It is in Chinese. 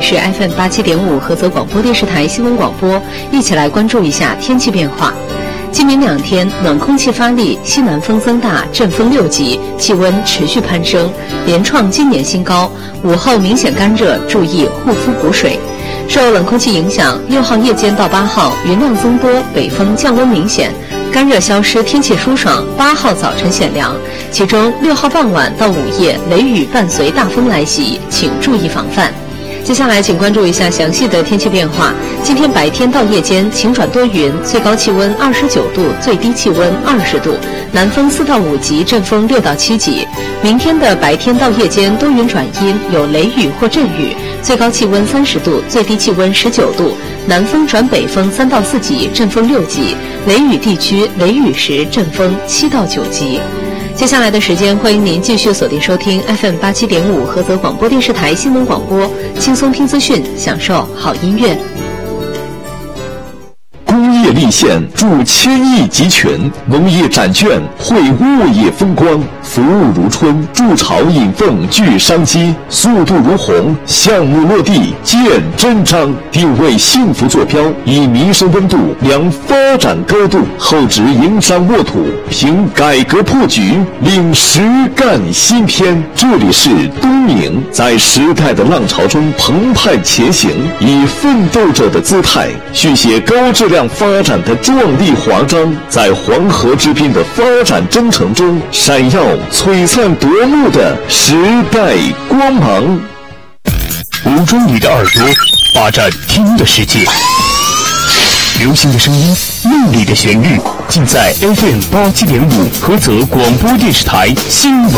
是 FM87.5 菏泽广播电视台新闻广播，一起来关注一下天气变化。今明2天，暖空气发力，西南风增大，阵风6级，气温持续攀升，连创今年新高。午后明显干热，注意护肤补水。受冷空气影响，6号夜间到8号云量增多，北风降温明显，干热消失，天气舒爽。8号早晨显凉，其中6号傍晚到午夜雷雨伴随大风来袭，请注意防范。接下来请关注一下详细的天气变化。今天白天到夜间晴转多云，最高气温29度，最低气温20度，南风4到5级，阵风6到7级。明天的白天到夜间多云转阴，有雷雨或阵雨，最高气温30度，最低气温19度，南风转北风3到4级，阵风6级，雷雨地区雷雨时阵风7到9级。接下来的时间，欢迎您继续锁定收听 FM87.5 菏泽广播电视台新闻广播，轻松听资讯，享受好音乐。 工业立县助千亿集群，农业展券绘物业风光，服务如春，筑巢引凤聚商机，速度如虹，项目落地见真章，定位幸福坐标，以民生温度量发展高度，厚植营商沃土，凭改革破局，领实干新篇。这里是东宁，在时代的浪潮中澎湃前行，以奋斗者的姿态续写高质量发展的壮丽华章，在黄河之滨的发展征程中闪耀璀璨夺目的时代光芒。 武装你的耳朵，霸占听的世界。流行的声音，梦里的旋律，尽在 FM87.5 菏泽广播电视台新闻